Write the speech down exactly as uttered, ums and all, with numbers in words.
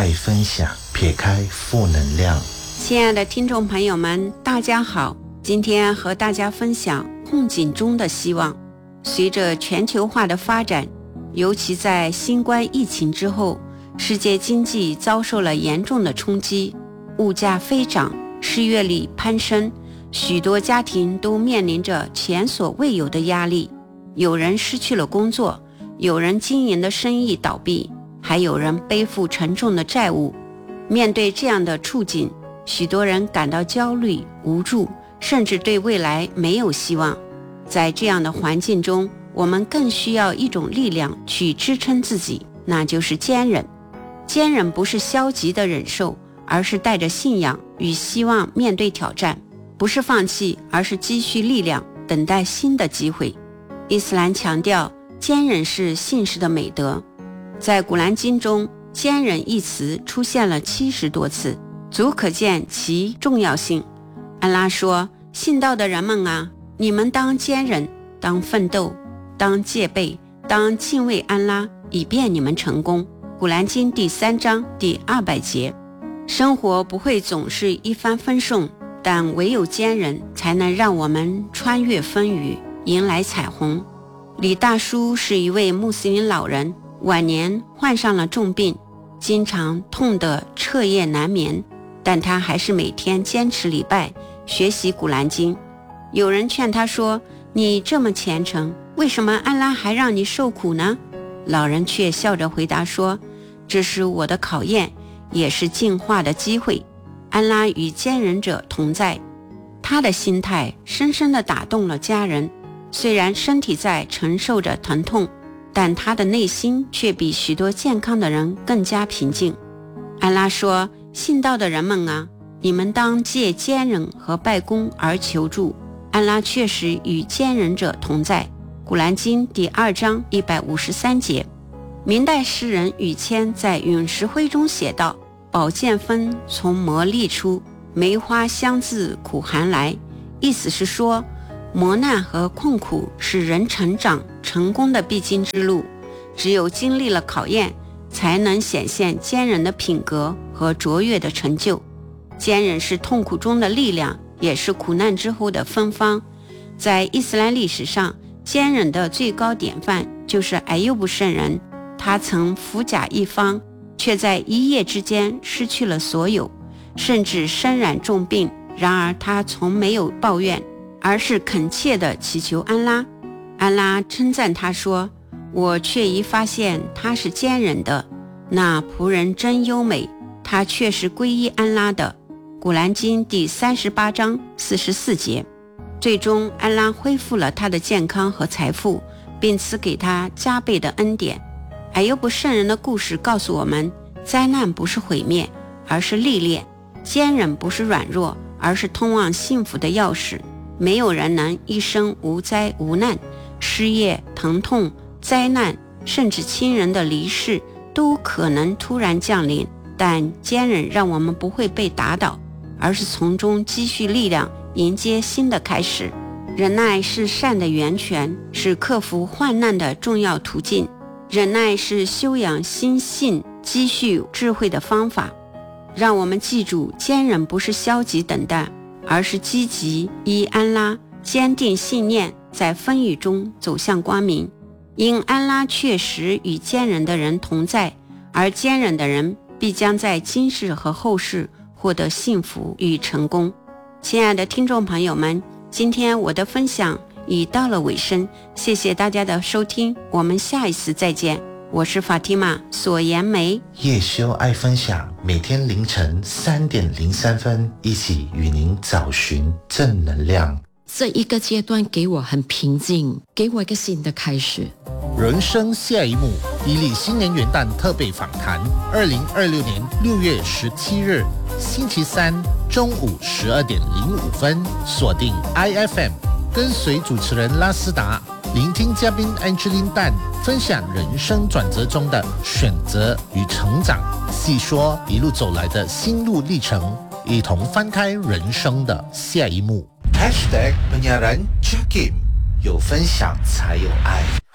爱分享，撇开负能量。 亲爱的听众朋友们，大家好，今天和大家分享困境中的希望。随着全球化的发展，尤其在新冠疫情之后，世界经济遭受了严重的冲击，物价飞涨，失业率攀升，许多家庭都面临着前所未有的压力。有人失去了工作，有人经营的生意倒闭，还有人背负沉重的债务。面对这样的处境，许多人感到焦虑、无助，甚至对未来没有希望。在这样的环境中，我们更需要一种力量去支撑自己，那就是坚忍。坚忍不是消极的忍受，而是带着信仰与希望面对挑战，不是放弃，而是积蓄力量，等待新的机会。伊斯兰强调坚忍是信士的美德，在古兰经中，坚忍一词出现了七十多次，足可见其重要性。安拉说，信道的人们啊，你们当坚忍，当奋斗，当戒备，当敬畏安拉，以便你们成功。古兰经第三章第二百节。生活不会总是一帆风顺，但唯有坚忍才能让我们穿越风雨，迎来彩虹。李大叔是一位穆斯林老人，晚年患上了重病，经常痛得彻夜难眠，但他还是每天坚持礼拜，学习古兰经。有人劝他说，你这么虔诚，为什么安拉还让你受苦呢？老人却笑着回答说，这是我的考验，也是进化的机会。安拉与坚忍者同在。他的心态深深地打动了家人，虽然身体在承受着疼痛，但他的内心却比许多健康的人更加平静。安拉说，信道的人们啊，你们当借坚忍和拜功而求助，安拉确实与坚忍者同在。古兰经第二章一百五十三节。明代诗人宇谦在《陨石灰》中写道，宝剑锋从磨砺出，梅花香自苦寒来。意思是说，磨难和困苦是人成长成功的必经之路，只有经历了考验，才能显现坚忍的品格和卓越的成就。坚忍是痛苦中的力量，也是苦难之后的芬芳。在伊斯兰历史上，坚忍的最高典范就是艾尤布圣人，他曾富甲一方，却在一夜之间失去了所有，甚至身染重病，然而他从没有抱怨，而是恳切地祈求安拉。安拉称赞他说，我却已发现他是坚忍的，那仆人真优美，他却是皈依安拉的。古兰经第三十八章四十四节。最终安拉恢复了他的健康和财富，并赐给他加倍的恩典。艾尤布圣人的故事告诉我们，灾难不是毁灭，而是历练；坚忍不是软弱，而是通往幸福的钥匙。没有人能一生无灾无难，失业、疼痛、灾难，甚至亲人的离世都可能突然降临，但坚忍让我们不会被打倒，而是从中积蓄力量，迎接新的开始。忍耐是善的源泉，是克服患难的重要途径。忍耐是修养心性、积蓄智慧的方法。让我们记住，坚忍不是消极等待，而是积极依安拉，坚定信念，在风雨中走向光明。因安拉确实与坚忍的人同在，而坚忍的人必将在今世和后世获得幸福与成功。亲爱的听众朋友们，今天我的分享已到了尾声，谢谢大家的收听，我们下一次再见。我是法蒂玛索颜梅， 叶修爱分享，每天凌晨三点零三分，一起与您找寻正能量。 这一个阶段给我很平静，给我一个新的开始。 人生下一幕，伊利新年元旦特备访谈，二零二六年六月十七日，星期三中午十二点零五分，锁定 I F M， 跟随主持人拉斯达，聆听嘉宾 Angeline Tan 分享人生转折中的选择与成长，细说一路走来的心路历程，一同翻开人生的下一幕。 Hashtag penyiaran Jakim， 有分享才有爱。